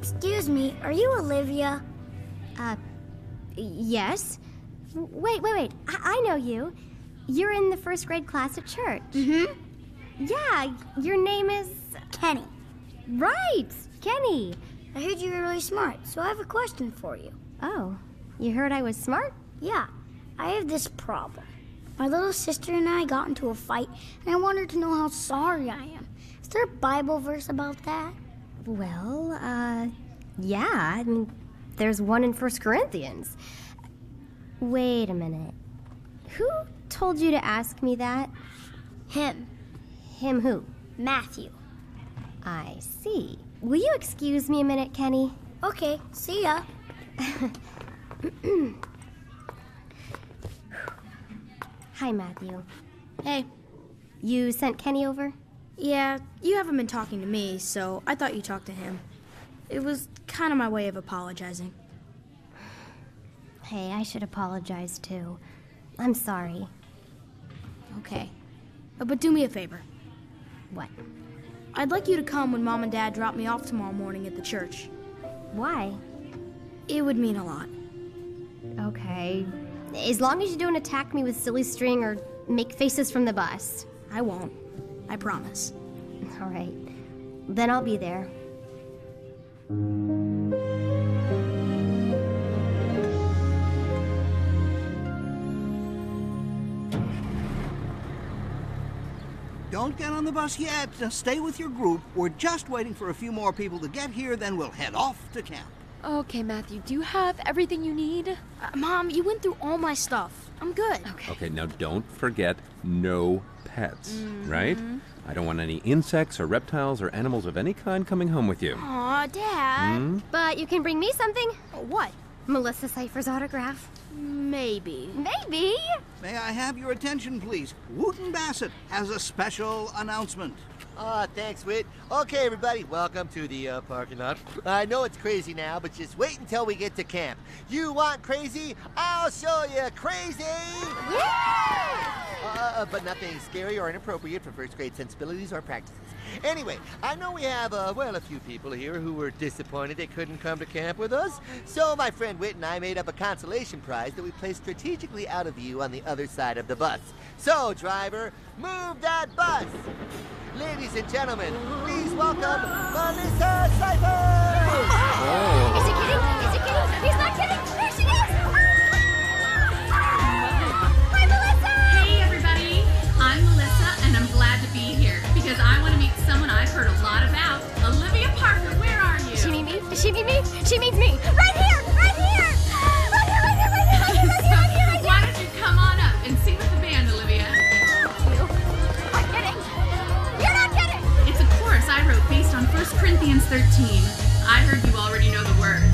Excuse me, are you Olivia? Yes. Wait. I know you. You're in the first grade class at church. Mm-hmm. Yeah, your name is... Kenny. Right, Kenny. I heard you were really smart, so I have a question for you. Oh, you heard I was smart? Yeah, I have this problem. My little sister and I got into a fight, and I wanted to know how sorry I am. Is there a Bible verse about that? Well, yeah. I mean, there's one in 1 Corinthians. Wait a minute. Who told you to ask me that? Him. Him who? Matthew. I see. Will you excuse me a minute, Kenny? Okay, see ya. Hi, Matthew. Hey. You sent Kenny over? Yeah, you haven't been talking to me, so I thought you talked to him. It was kind of my way of apologizing. Hey, I should apologize too. I'm sorry. Okay. But do me a favor. What? I'd like you to come when Mom and Dad drop me off tomorrow morning at the church. Why? It would mean a lot. Okay. As long as you don't attack me with silly string or make faces from the bus. I won't. I promise. All right. Then I'll be there. Don't get on the bus yet. Stay with your group. We're just waiting for a few more people to get here, then we'll head off to camp. Okay, Matthew, do you have everything you need? Mom, you went through all my stuff. I'm good. Okay, now don't forget no pets, right? I don't want any insects or reptiles or animals of any kind coming home with you. Aw, Dad. But you can bring me something. What? Melissa Cypher's autograph. Maybe. Maybe. May I have your attention, please? Wooten Bassett has a special announcement. Thanks, Whit. Okay, everybody, welcome to the parking lot. I know it's crazy now, but just wait until we get to camp. You want crazy? I'll show you crazy! Yeah! But nothing scary or inappropriate for first grade sensibilities or practices. Anyway, I know we have, a few people here who were disappointed they couldn't come to camp with us. So my friend Whit and I made up a consolation prize that we placed strategically out of view on the other side of the bus. So, driver, move that bus! Ladies and gentlemen, please welcome Melissa Cypher! Oh. Is he kidding? Is he kidding? He's not kidding! There she is! Hi, Melissa! Hey, everybody! I'm Melissa, and I'm glad to be here because I want to meet someone I've heard a lot about. Olivia Parker, where are you? Does she mean me? Does she mean me? She means me! Right here! Right here! Why don't you come on up and sing with the band, Olivia? I'm kidding! You're not kidding! It's a chorus I wrote based on 1 Corinthians 13. I heard you already know the words.